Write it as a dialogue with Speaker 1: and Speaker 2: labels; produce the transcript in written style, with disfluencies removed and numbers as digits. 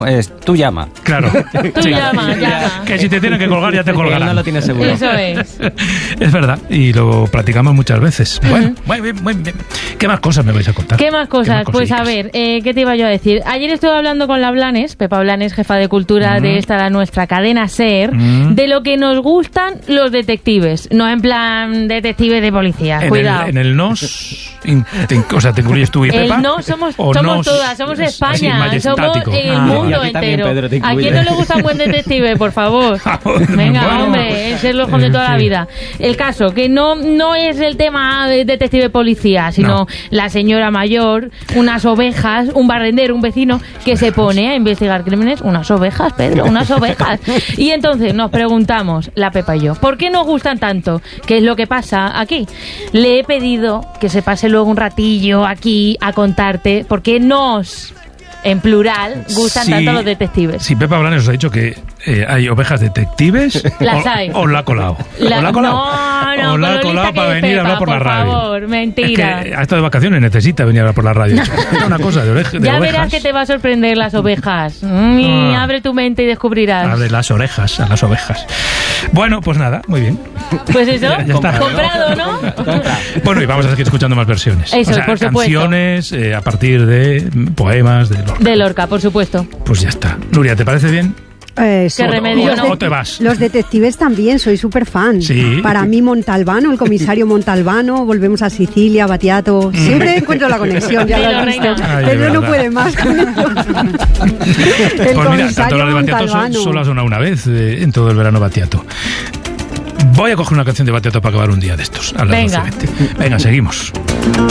Speaker 1: Tú llama.
Speaker 2: Claro.
Speaker 3: Tú llama.
Speaker 2: Que si te tienen que colgar, ya te colgarán.
Speaker 1: No lo tienes seguro.
Speaker 3: Eso es.
Speaker 2: Es verdad, y lo practicamos muchas veces. Bueno, muy bien. ¿Qué más cosas me vais a contar?
Speaker 3: ¿Qué más cosas? Pues a ver, ¿qué te iba yo a decir? Ayer estuve hablando con la Blanes, Pepa Blanes, jefa de cultura de nuestra cadena SER, de lo que nos gustan los detectives. No en plan detectives de policía, cuidado.
Speaker 2: En el NOS, o sea, te incluyes tú y Pepa.
Speaker 3: El NOS somos todas, somos España, somos el mundo entero. ¿A quién no le gusta un buen detective, por favor? Venga, bueno, hombre, es el ojo de toda la vida. El caso, que no es el tema de detective policía, sino la señora mayor, unas ovejas, un barrendero, un vecino, que se pone a investigar crímenes. Unas ovejas, Pedro, unas ovejas. Y entonces nos preguntamos, la Pepa y yo, ¿por qué nos gustan tanto? ¿Qué es lo que pasa aquí? Le he pedido que se pase luego un ratillo aquí a contarte por qué nos... En plural, gustan tanto los detectives.
Speaker 2: Sí, Pepa Blanes os ha dicho que hay ovejas detectives.
Speaker 3: Las hay.
Speaker 2: O la ha colado.
Speaker 3: No,
Speaker 2: o la ha colado para venir a hablar por la radio.
Speaker 3: Por favor, mentira.
Speaker 2: Es que ha estado de vacaciones, necesita venir a hablar por la radio. Es una cosa de ovejas.
Speaker 3: Ya verás que te va a sorprender las ovejas. Abre tu mente y descubrirás.
Speaker 2: Abre las orejas a las ovejas. Bueno, pues nada, muy bien.
Speaker 3: Pues eso,
Speaker 2: ya está.
Speaker 3: Comprado, ¿no?
Speaker 2: Bueno, y vamos a seguir escuchando más versiones.
Speaker 3: Eso, por supuesto.
Speaker 2: Canciones a partir de poemas de Lorca.
Speaker 3: De Lorca, por supuesto.
Speaker 2: Pues ya está. Nuria, ¿te parece bien?
Speaker 3: ¿Qué remedio?
Speaker 2: ¿O te vas?
Speaker 4: Los detectives también, soy súper fan.
Speaker 2: Sí.
Speaker 4: Para mí Montalbano, el comisario Montalbano, Volvemos a Sicilia, Battiato, siempre encuentro la conexión, ya lo has visto. Pero no puede más con ello. El
Speaker 2: pues mira, tanto la de Battiato
Speaker 4: Montalbano.
Speaker 2: solo ha sonado una vez en todo el verano Battiato. Voy a coger una canción de Battiato para acabar un día de estos. A las 12:20. Venga, seguimos.